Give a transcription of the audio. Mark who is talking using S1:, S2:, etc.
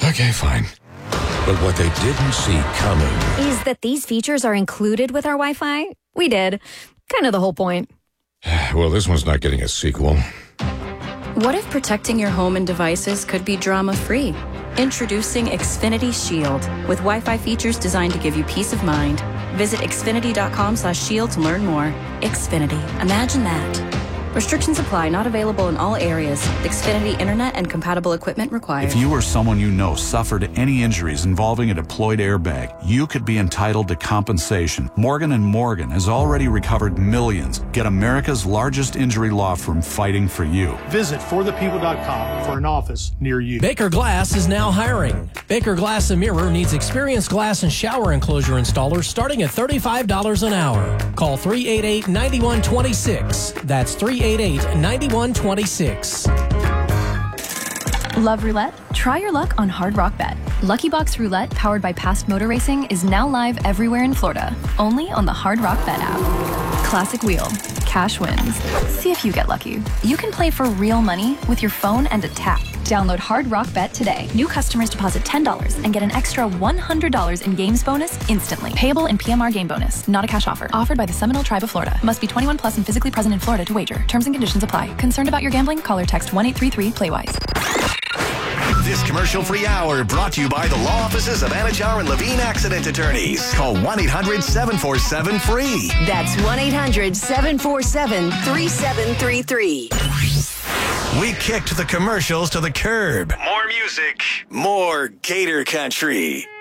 S1: Okay, fine. But what they didn't see coming
S2: is that these features are included with our Wi-Fi. We did. Kind of the whole point.
S1: Well, this one's not getting a sequel.
S3: What if protecting your home and devices could be drama-free? Introducing Xfinity Shield with Wi-Fi features designed to give you peace of mind. Visit xfinity.com/shield to learn more. Xfinity. Imagine that. Restrictions apply. Not available in all areas. Xfinity Internet and compatible equipment required.
S4: If you or someone you know suffered any injuries involving a deployed airbag, you could be entitled to compensation. Morgan & Morgan has already recovered millions. Get America's largest injury law firm fighting for you.
S5: Visit forthepeople.com for an office near you.
S6: Baker Glass is now hiring. Baker Glass and Mirror needs experienced glass and shower enclosure installers starting at $35 an hour. Call 388-9126. That's 388-9126.
S7: Love roulette? Try your luck on Hard Rock Bet. Lucky Box Roulette, powered by Past Motor Racing, is now live everywhere in Florida, only on the Hard Rock Bet app. Classic wheel. Cash wins. See if you get lucky. You can play for real money with your phone and a tap. Download Hard Rock Bet today. New customers deposit $10 and get an extra $100 in games bonus instantly. Payable in PMR game bonus. Not a cash offer. Offered by the Seminole Tribe of Florida. Must be 21 plus and physically present in Florida to wager. Terms and conditions apply. Concerned about your gambling? Call or text 1-833-PLAYWISE.
S8: This commercial-free hour brought to you by the law offices of Anichar and Levine Accident Attorneys. Call 1-800-747-FREE.
S9: That's 1-800-747-3733.
S8: We kicked the commercials to the curb. More music, more Gator Country.